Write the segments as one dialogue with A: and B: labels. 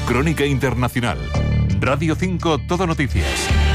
A: Crónica Internacional. Radio 5 Todo Noticias.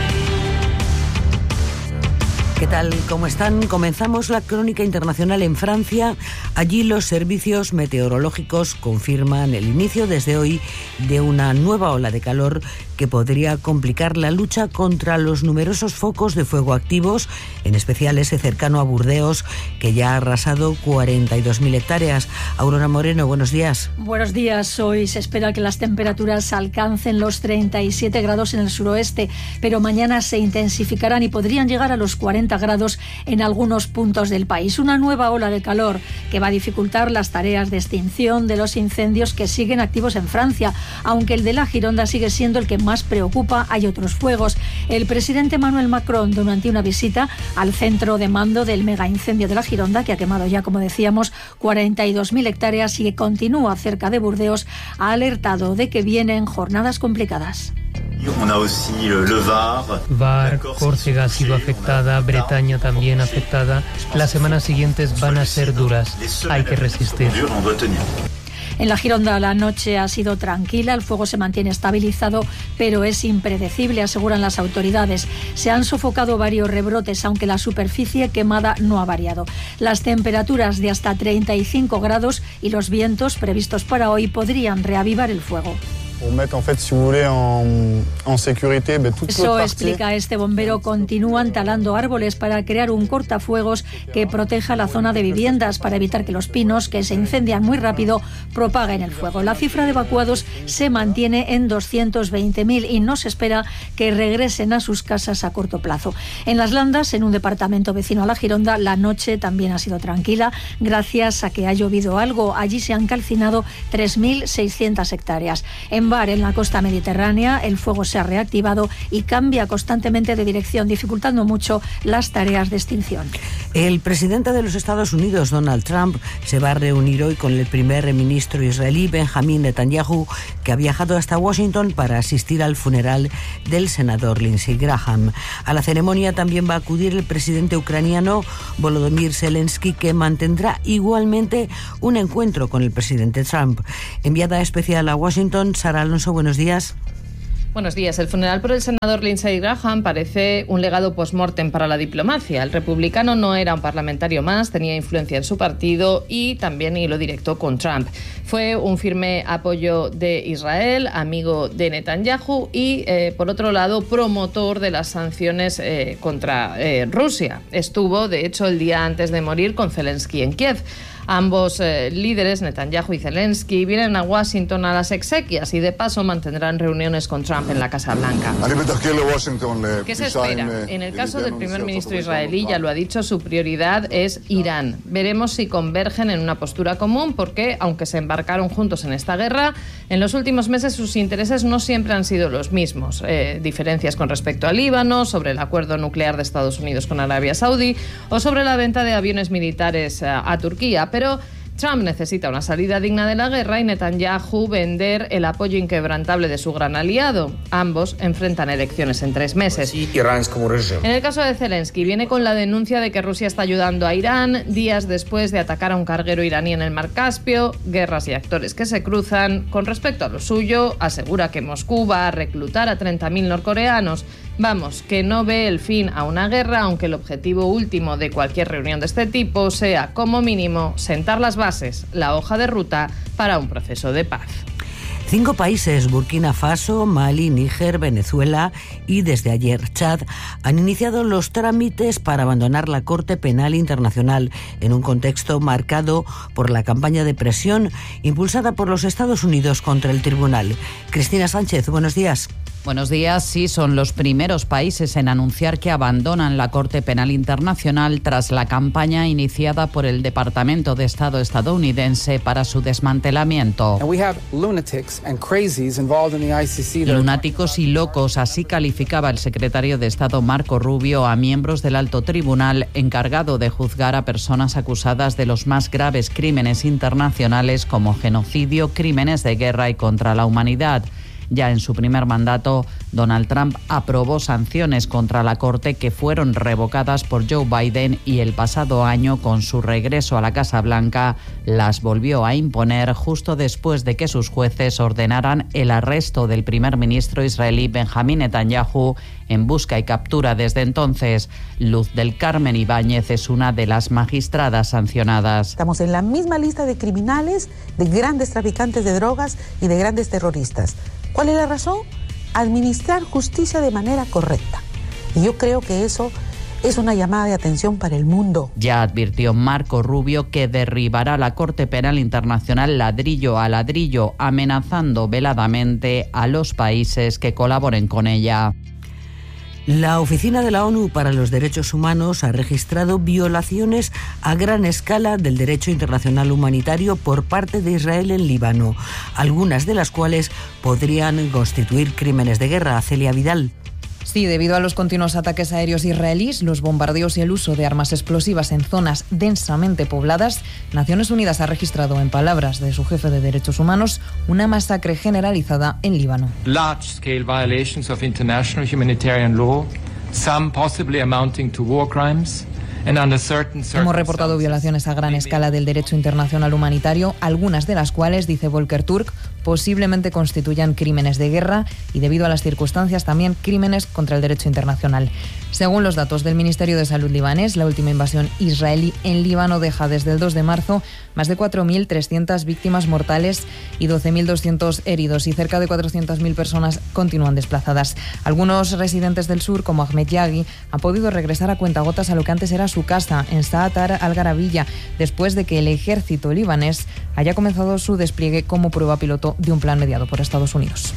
B: ¿Qué tal? ¿Cómo están? Comenzamos la crónica internacional en Francia. Allí los servicios meteorológicos confirman el inicio desde hoy de una nueva ola de calor que podría complicar la lucha contra los numerosos focos de fuego activos, en especial ese cercano a Burdeos, que ya ha arrasado 42.000 hectáreas. Aurora Moreno, buenos días.
C: Buenos días. Hoy se espera que las temperaturas alcancen los 37 grados en el suroeste, pero mañana se intensificarán y podrían llegar a los 40 grados en algunos puntos del país. Una nueva ola de calor que va a dificultar las tareas de extinción de los incendios que siguen activos en Francia, aunque el de la Gironda sigue siendo el que más preocupa. Hay otros fuegos. El presidente Emmanuel Macron, durante una visita al centro de mando del mega incendio de la Gironda, que ha quemado ya, como decíamos, 42.000 hectáreas y que continúa cerca de Burdeos, ha alertado de que vienen jornadas complicadas.
D: Var, Córcega ha sido afectada, Bretaña también afectada. Las semanas siguientes van a ser duras. Hay que resistir.
C: En la Gironda la noche ha sido tranquila, el fuego se mantiene estabilizado, pero es impredecible, aseguran las autoridades. Se han sofocado varios rebrotes, aunque la superficie quemada no ha variado. Las temperaturas de hasta 35 grados y los vientos previstos para hoy podrían reavivar el fuego. Eso explica este bombero. Continúan talando árboles para crear un cortafuegos que proteja la zona de viviendas para evitar que los pinos, que se incendian muy rápido, propaguen el fuego. La cifra de evacuados se mantiene en 220.000 y no se espera que regresen a sus casas a corto plazo. En Las Landas, en un departamento vecino a la Gironda, la noche también ha sido tranquila gracias a que ha llovido algo. Allí se han calcinado 3.600 hectáreas. En Var, en la costa mediterránea, el fuego se ha reactivado y cambia constantemente de dirección, dificultando mucho las tareas de extinción.
B: El presidente de los Estados Unidos, Donald Trump, se va a reunir hoy con el primer ministro israelí, Benjamin Netanyahu, que ha viajado hasta Washington para asistir al funeral del senador Lindsey Graham. A la ceremonia también va a acudir el presidente ucraniano Volodymyr Zelensky, que mantendrá igualmente un encuentro con el presidente Trump. Enviada especial a Washington, Sara Alonso, buenos días.
E: Buenos días. El funeral por el senador Lindsey Graham parece un legado post-mortem para la diplomacia. El republicano no era un parlamentario más, tenía influencia en su partido y también hilo directo con Trump. Fue un firme apoyo de Israel, amigo de Netanyahu y, por otro lado, promotor de las sanciones contra Rusia. Estuvo, de hecho, el día antes de morir con Zelensky en Kiev. Ambos líderes, Netanyahu y Zelensky, vienen a Washington a las exequias y de paso mantendrán reuniones con Trump en la Casa Blanca. ¿Qué se espera? En el caso del primer ministro israelí, ya lo ha dicho, su prioridad es Irán. Veremos si convergen en una postura común porque, aunque se embarcaron juntos en esta guerra, en los últimos meses sus intereses no siempre han sido los mismos. Diferencias con respecto al Líbano, sobre el acuerdo nuclear de Estados Unidos con Arabia Saudí o sobre la venta de aviones militares a Turquía. Pero Trump necesita una salida digna de la guerra y Netanyahu vender el apoyo inquebrantable de su gran aliado. Ambos enfrentan elecciones en 3 meses. En el caso de Zelensky, viene con la denuncia de que Rusia está ayudando a Irán días después de atacar a un carguero iraní en el Mar Caspio. Guerras y actores que se cruzan. Con respecto a lo suyo, asegura que Moscú va a reclutar a 30.000 norcoreanos. Vamos, que no ve el fin a una guerra, aunque el objetivo último de cualquier reunión de este tipo sea, como mínimo, sentar las bases, la hoja de ruta para un proceso de paz.
B: 5 países, Burkina Faso, Mali, Níger, Venezuela y desde ayer Chad, han iniciado los trámites para abandonar la Corte Penal Internacional en un contexto marcado por la campaña de presión impulsada por los Estados Unidos contra el tribunal. Cristina Sánchez, buenos días.
F: Buenos días. Sí, son los primeros países en anunciar que abandonan la Corte Penal Internacional tras la campaña iniciada por el Departamento de Estado estadounidense para su desmantelamiento. Lunáticos y locos, así calificaba el secretario de Estado Marco Rubio a miembros del alto tribunal encargado de juzgar a personas acusadas de los más graves crímenes internacionales como genocidio, crímenes de guerra y contra la humanidad. Ya en su primer mandato, Donald Trump aprobó sanciones contra la Corte que fueron revocadas por Joe Biden y el pasado año, con su regreso a la Casa Blanca, las volvió a imponer justo después de que sus jueces ordenaran el arresto del primer ministro israelí Benjamín Netanyahu en busca y captura. Desde entonces, Luz del Carmen Ibáñez es una de las magistradas sancionadas.
G: Estamos en la misma lista de criminales, de grandes traficantes de drogas y de grandes terroristas. ¿Cuál es la razón? Administrar justicia de manera correcta. Y yo creo que eso es una llamada de atención para el mundo.
F: Ya advirtió Marco Rubio que derribará la Corte Penal Internacional ladrillo a ladrillo, amenazando veladamente a los países que colaboren con ella.
B: La Oficina de la ONU para los Derechos Humanos ha registrado violaciones a gran escala del derecho internacional humanitario por parte de Israel en Líbano, algunas de las cuales podrían constituir crímenes de guerra. Celia Vidal.
H: Sí, debido a los continuos ataques aéreos israelíes, los bombardeos y el uso de armas explosivas en zonas densamente pobladas, Naciones Unidas ha registrado, en palabras de su jefe de Derechos Humanos, una masacre generalizada en Líbano.
I: Large-scale violations of international humanitarian law, some possibly amounting to war crimes.
H: Hemos reportado violaciones a gran escala del derecho internacional humanitario, algunas de las cuales, dice Volker Turk, posiblemente constituyan crímenes de guerra y, debido a las circunstancias, también crímenes contra el derecho internacional. Según los datos del Ministerio de Salud libanés, la última invasión israelí en Líbano deja desde el 2 de marzo más de 4.300 víctimas mortales y 12.200 heridos, y cerca de 400.000 personas continúan desplazadas. Algunos residentes del sur, como Ahmed Yaghi, han podido regresar a cuentagotas a lo que antes era su casa, en Saatar al-Garabilla, después de que el ejército libanés haya comenzado su despliegue como prueba piloto de un plan mediado por Estados Unidos.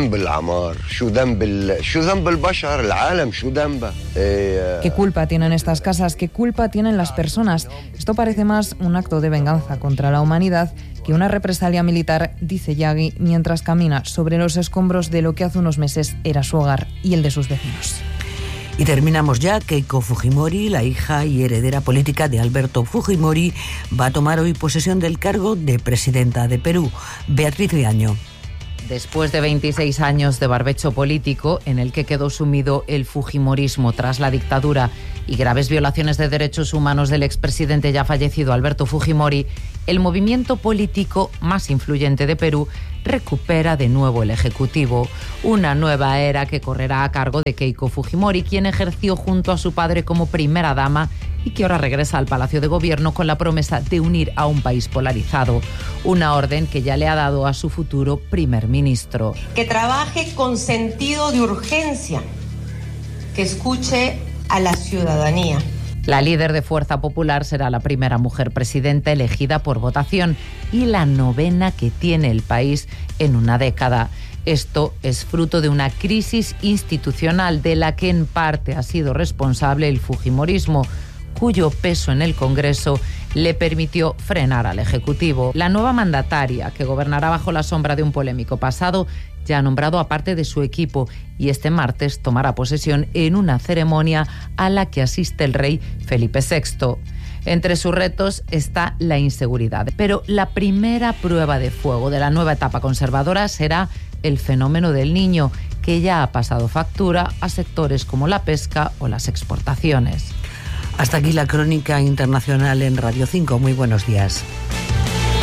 H: ¿Qué culpa tienen estas casas? ¿Qué culpa tienen las personas? Esto parece más un acto de venganza contra la humanidad que una represalia militar, dice Yaghi, mientras camina sobre los escombros de lo que hace unos meses era su hogar y el de sus vecinos.
B: Y terminamos ya. Keiko Fujimori, la hija y heredera política de Alberto Fujimori, va a tomar hoy posesión del cargo de presidenta de Perú. Beatriz Viaño.
F: Después de 26 años de barbecho político en el que quedó sumido el fujimorismo tras la dictadura y graves violaciones de derechos humanos del expresidente ya fallecido Alberto Fujimori, el movimiento político más influyente de Perú recupera de nuevo el Ejecutivo. Una nueva era que correrá a cargo de Keiko Fujimori, quien ejerció junto a su padre como primera dama y que ahora regresa al Palacio de Gobierno con la promesa de unir a un país polarizado. Una orden que ya le ha dado a su futuro primer ministro.
J: Que trabaje con sentido de urgencia, que escuche a la ciudadanía.
F: La líder de Fuerza Popular será la primera mujer presidenta elegida por votación y la novena que tiene el país en una década. Esto es fruto de una crisis institucional de la que en parte ha sido responsable el fujimorismo, cuyo peso en el Congreso le permitió frenar al Ejecutivo. La nueva mandataria, que gobernará bajo la sombra de un polémico pasado, ya ha nombrado a parte de su equipo y este martes tomará posesión en una ceremonia a la que asiste el rey Felipe VI. Entre sus retos está la inseguridad. Pero la primera prueba de fuego de la nueva etapa conservadora será el fenómeno del Niño, que ya ha pasado factura a sectores como la pesca o las exportaciones.
B: Hasta aquí la crónica internacional en Radio 5. Muy buenos días.